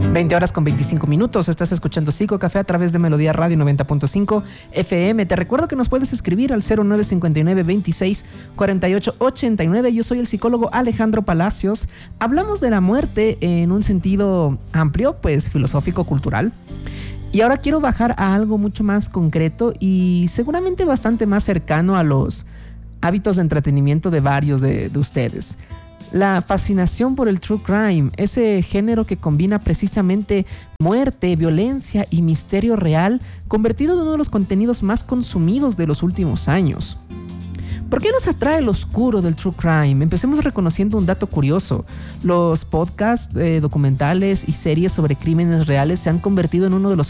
20 horas con 25 minutos. Estás escuchando Psico Café a través de Melodía Radio 90.5 FM. Te recuerdo que nos puedes escribir al 0959 26 48 89. Yo soy el psicólogo Alejandro Palacios. Hablamos de la muerte en un sentido amplio, pues filosófico, cultural. Y ahora quiero bajar a algo mucho más concreto y seguramente bastante más cercano a los hábitos de entretenimiento de varios de ustedes. La fascinación por el true crime, ese género que combina precisamente muerte, violencia y misterio real, convertido en uno de los contenidos más consumidos de los últimos años. ¿Por qué nos atrae el oscuro del true crime? Empecemos reconociendo un dato curioso. Los podcasts, documentales y series sobre crímenes reales se han convertido en uno de los